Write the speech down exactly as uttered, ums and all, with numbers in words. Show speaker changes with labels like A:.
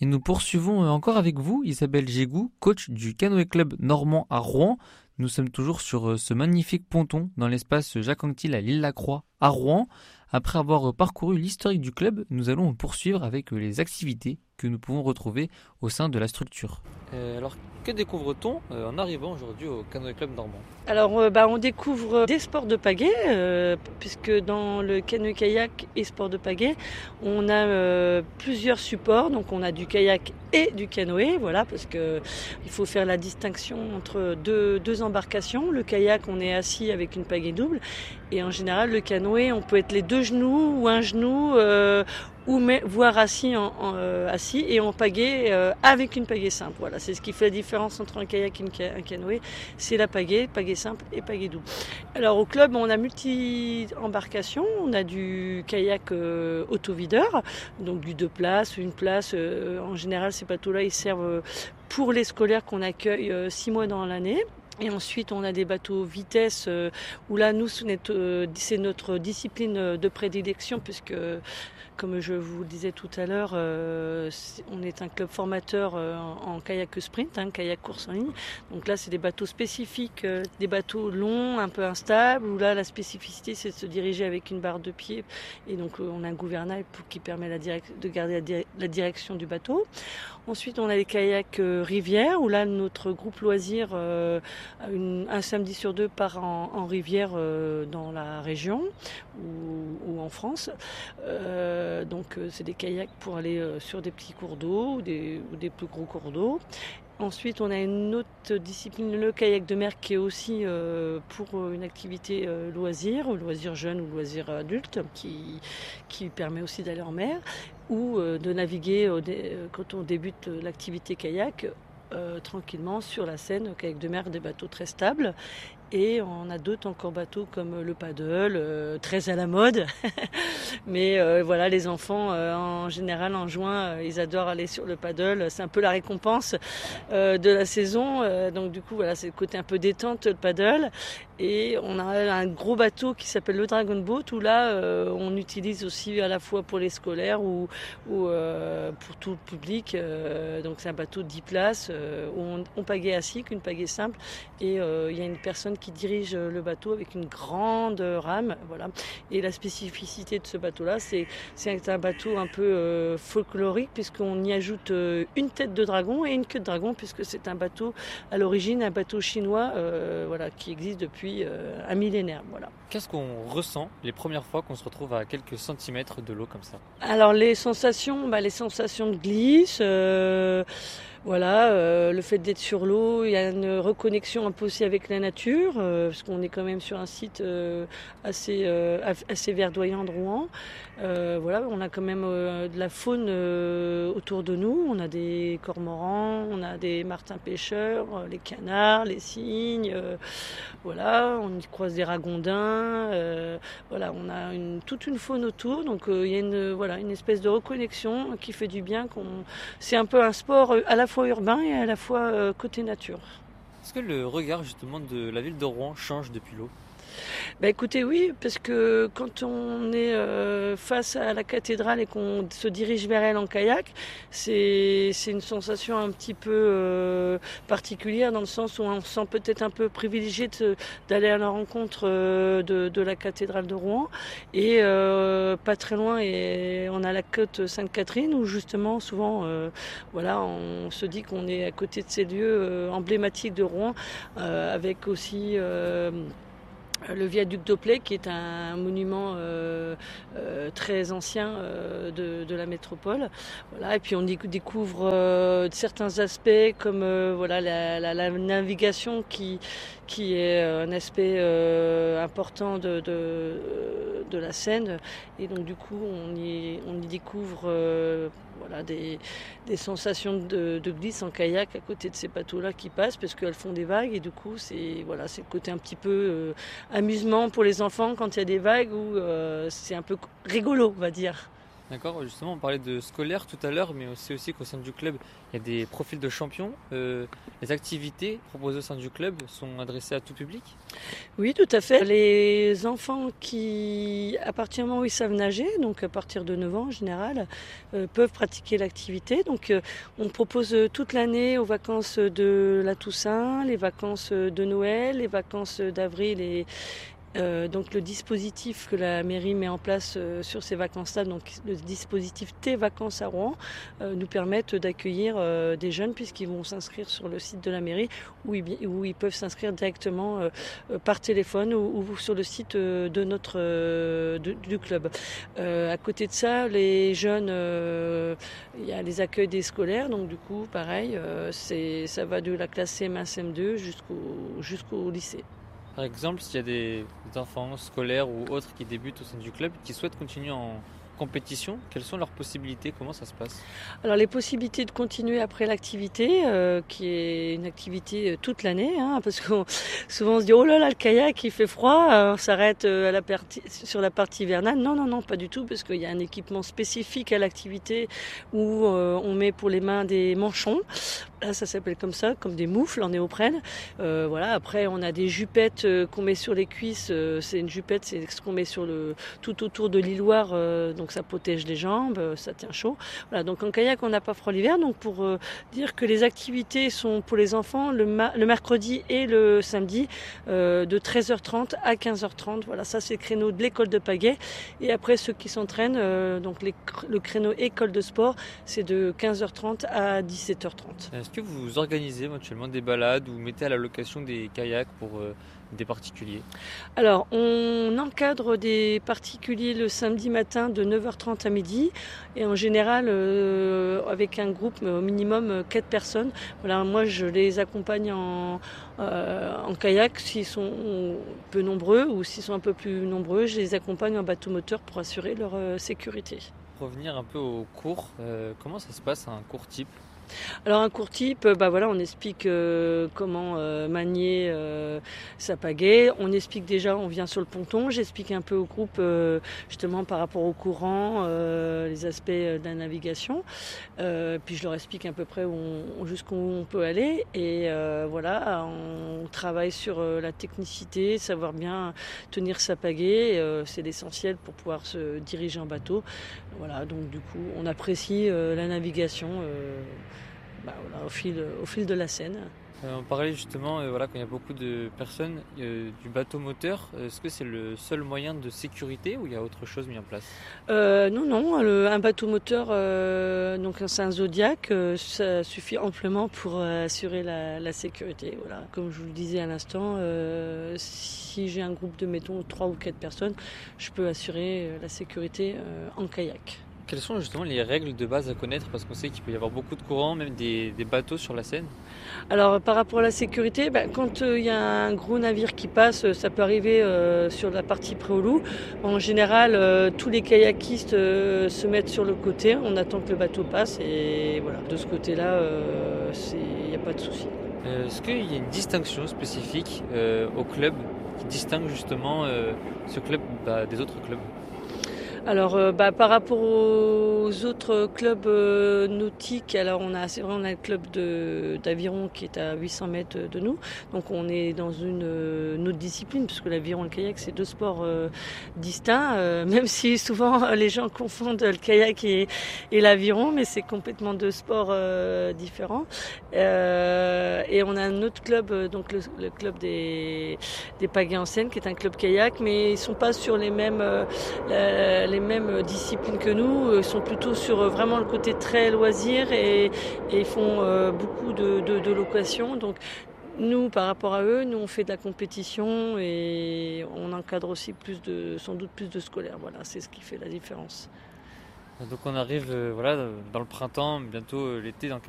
A: Et nous poursuivons encore avec vous, Isabelle Gégou, coach du Canoë Club Normand à Rouen. Nous sommes toujours sur ce magnifique ponton dans l'espace Jacques Anquetil à l'Île-la-Croix à Rouen. Après avoir parcouru l'historique du club, nous allons poursuivre avec les activités que nous pouvons retrouver au sein de la structure. Euh, alors, que découvre-t-on euh, en arrivant aujourd'hui au Canoë Club Normand ?
B: Alors, euh, bah, on découvre des sports de pagaie, euh, puisque dans le canoë-kayak et sport de pagaie, on a euh, plusieurs supports. Donc, on a du kayak et du canoë, voilà, parce que il faut faire la distinction entre deux, deux embarcations. Le kayak, on est assis avec une pagaie double, et en général, le canoë, on peut être les deux genoux ou un genou. Euh, ou mais, voire assis, en, en, euh, assis et en pagaie euh, avec une pagaie simple. Voilà, c'est ce qui fait la différence entre un kayak et une ca- un canoë, c'est la pagaie, pagaie simple et pagaie double. Alors au club, on a multi-embarcations, on a du kayak euh, autovideur, donc du deux places, une place. Euh, en général, ces bateaux-là, ils servent pour les scolaires qu'on accueille euh, six mois dans l'année. Et ensuite, on a des bateaux vitesse euh, où là, nous, c'est notre, euh, c'est notre discipline de prédilection puisque, comme je vous le disais tout à l'heure, euh, on est un club formateur euh, en, en kayak sprint, hein, kayak course en ligne. Donc là, c'est des bateaux spécifiques, euh, des bateaux longs, un peu instables, où là, la spécificité, c'est de se diriger avec une barre de pied. Et donc, euh, on a un gouvernail pour, qui permet la direc- de garder la, dir- la direction du bateau. Ensuite, on a les kayaks euh, rivière, où là, notre groupe loisir, euh, une, un samedi sur deux, part en, en rivière euh, dans la région ou, ou en France. Euh, donc, euh, c'est des kayaks pour aller euh, sur des petits cours d'eau ou des, ou des plus gros cours d'eau. Ensuite, on a une autre discipline, le kayak de mer, qui est aussi euh, pour une activité euh, loisir, ou loisir jeune ou loisir adulte, qui, qui permet aussi d'aller en mer, ou euh, de naviguer euh, quand on débute l'activité kayak, euh, tranquillement sur la Seine, kayak de mer, des bateaux très stables. Et on a d'autres encore bateaux comme le paddle, euh, très à la mode. Mais euh, voilà, les enfants, euh, en général, en juin, euh, ils adorent aller sur le paddle. C'est un peu la récompense euh, de la saison. Euh, donc du coup, voilà, c'est le côté un peu détente, le paddle. Et on a un gros bateau qui s'appelle le Dragon Boat, où là, euh, on utilise aussi à la fois pour les scolaires ou, ou euh, pour tout le public. Euh, donc c'est un bateau de dix places, euh, où on, on pagaie assis, qu'une pagaie simple. Et euh, il y a une personne qui dirige le bateau avec une grande rame, voilà. Et la spécificité de ce bateau-là, c'est, c'est un bateau un peu euh, folklorique, puisqu'on y ajoute euh, une tête de dragon et une queue de dragon, puisque c'est un bateau, à l'origine, un bateau chinois, euh, voilà, qui existe depuis euh, un millénaire, voilà.
A: Qu'est-ce qu'on ressent les premières fois qu'on se retrouve à quelques centimètres de l'eau comme ça ?
B: Alors les sensations, bah, les sensations de glisse, euh, voilà, euh, le fait d'être sur l'eau, il y a une reconnexion un peu aussi avec la nature, euh, parce qu'on est quand même sur un site euh, assez, euh, assez verdoyant de Rouen. Euh, voilà, on a quand même euh, de la faune euh, autour de nous. On a des cormorans, on a des martins pêcheurs, euh, les canards, les cygnes. Euh, voilà, on y croise des ragondins. Euh, voilà, on a une, toute une faune autour. Donc euh, il y a une, voilà, une espèce de reconnexion qui fait du bien. Qu'on... C'est un peu un sport à la fois urbain et à la fois euh, côté nature.
A: Est-ce que le regard justement de la ville de Rouen change depuis l'eau ?
B: Bah écoutez, oui, parce que quand on est euh, face à la cathédrale et qu'on se dirige vers elle en kayak, c'est, c'est une sensation un petit peu euh, particulière, dans le sens où on se sent peut-être un peu privilégié de, d'aller à la rencontre euh, de, de la cathédrale de Rouen. Et euh, pas très loin, et on a la côte Sainte-Catherine, où justement, souvent, euh, voilà, on se dit qu'on est à côté de ces lieux euh, emblématiques de Rouen, euh, avec aussi... Euh, le viaduc d'Opley, qui est un monument euh, euh, très ancien euh, de, de la métropole. Voilà. Et puis on y découvre euh, certains aspects comme euh, voilà, la, la, la navigation qui, qui est un aspect euh, important de, de, de la Seine. Et donc du coup on y, on y découvre euh, voilà, des, des sensations de, de glisse en kayak à côté de ces bateaux-là qui passent, parce qu'elles font des vagues, et du coup c'est, voilà, c'est le côté un petit peu euh, amusement pour les enfants quand il y a des vagues, où euh, c'est un peu rigolo, on va dire.
A: D'accord, justement, on parlait de scolaire tout à l'heure, mais c'est aussi qu'au sein du club, il y a des profils de champions. Euh, les activités proposées au sein du club sont adressées à tout public?
B: Oui, tout à fait. Les enfants qui, à partir du moment où ils savent nager, donc à partir de neuf ans en général, euh, peuvent pratiquer l'activité. Donc euh, on propose euh, toute l'année aux vacances de la Toussaint, les vacances de Noël, les vacances d'avril et Euh, donc le dispositif que la mairie met en place euh, sur ces vacances-là, donc le dispositif Tes vacances à Rouen, euh, nous permettent d'accueillir euh, des jeunes puisqu'ils vont s'inscrire sur le site de la mairie où ils, où ils peuvent s'inscrire directement euh, par téléphone ou, ou sur le site euh, de notre euh, de, du club. Euh, à côté de ça, les jeunes, euh, il y a les accueils des scolaires, donc du coup pareil, euh, c'est, ça va de la classe C M un, C M deux jusqu'au, jusqu'au lycée.
A: Par exemple, s'il y a des enfants scolaires ou autres qui débutent au sein du club, qui souhaitent continuer en compétition, quelles sont leurs possibilités? Comment ça se passe?
B: Alors les possibilités de continuer après l'activité, euh, qui est une activité toute l'année, hein, parce que souvent on se dit oh là là le kayak il fait froid, on s'arrête à la partie, sur la partie hivernale. Non non non pas du tout, parce qu'il y a un équipement spécifique à l'activité où euh, on met pour les mains des manchons. Là, ça s'appelle comme ça, comme des moufles en néoprène. Euh, voilà. Après, on a des jupettes euh, qu'on met sur les cuisses. Euh, c'est une jupette, c'est ce qu'on met sur le tout autour de l'îloir, euh, donc ça protège les jambes, euh, ça tient chaud. Voilà. Donc en kayak, on n'a pas froid l'hiver. Donc pour euh, dire que les activités sont pour les enfants le, ma- le mercredi et le samedi euh, de treize heures trente à quinze heures trente. Voilà, ça c'est le créneau de l'école de pagaie. Et après ceux qui s'entraînent, euh, donc les, le créneau école de sport, c'est de quinze heures trente à dix-sept heures trente.
A: Est-ce que vous organisez éventuellement des balades ou mettez à la location des kayaks pour euh, des particuliers?
B: Alors, on encadre des particuliers le samedi matin de neuf heures trente à midi et en général euh, avec un groupe au minimum quatre personnes. Voilà, moi je les accompagne en, euh, en kayak s'ils sont peu nombreux ou s'ils sont un peu plus nombreux, je les accompagne en bateau moteur pour assurer leur euh, sécurité.
A: Pour revenir un peu au cours, euh, comment ça se passe un cours type?
B: Alors un cours type, bah voilà, on explique euh, comment euh, manier euh, sa pagaie. On explique déjà, on vient sur le ponton. J'explique un peu au groupe euh, justement par rapport au courant, euh, les aspects de la navigation. Euh, puis je leur explique à peu près où on, jusqu'où on peut aller. Et euh, voilà, on travaille sur euh, la technicité, savoir bien tenir sa pagaie. Euh, c'est l'essentiel pour pouvoir se diriger en bateau. Voilà, donc du coup, on apprécie euh, la navigation. Euh, Bah voilà, au, fil, au fil de la Seine.
A: Euh, on parlait justement, euh, voilà, quand il y a beaucoup de personnes, euh, du bateau moteur. Est-ce que c'est le seul moyen de sécurité ou il y a autre chose mis en place?
B: euh, Non, non, le, un bateau moteur, euh, donc c'est un Zodiac, euh, ça suffit amplement pour euh, assurer la, la sécurité. Voilà. Comme je vous le disais à l'instant, euh, si j'ai un groupe de, mettons, trois ou quatre personnes, je peux assurer la sécurité euh, en kayak.
A: Quelles sont justement les règles de base à connaître? Parce qu'on sait qu'il peut y avoir beaucoup de courants, même des, des bateaux sur la Seine.
B: Alors par rapport à la sécurité, ben, quand il euh, y a un gros navire qui passe, ça peut arriver euh, sur la partie Préolou. En général, euh, tous les kayakistes euh, se mettent sur le côté, on attend que le bateau passe et voilà, de ce côté-là, il n'y a pas de souci.
A: Euh, est-ce qu'il y a une distinction spécifique euh, au club qui distingue justement euh, ce club bah, des autres clubs?
B: Alors, euh, bah, par rapport aux autres clubs euh, nautiques, alors on a, c'est vrai, on a le club de, d'aviron qui est à huit cents mètres de nous. Donc, on est dans une, une autre discipline, puisque l'aviron et le kayak, c'est deux sports euh, distincts, euh, même si souvent les gens confondent le kayak et, et l'aviron, mais c'est complètement deux sports euh, différents. Euh, et on a un autre club, donc le, le club des, des pagaies en Seine, qui est un club kayak, mais ils sont pas sur les mêmes... Euh, les mêmes disciplines que nous, ils sont plutôt sur vraiment le côté très loisir et, et ils font euh, beaucoup de, de, de locations. Donc nous, par rapport à eux, nous on fait de la compétition et on encadre aussi plus de, sans doute plus de scolaires. Voilà, c'est ce qui fait la différence.
A: Donc on arrive euh, voilà, dans le printemps, bientôt euh, l'été dans quelques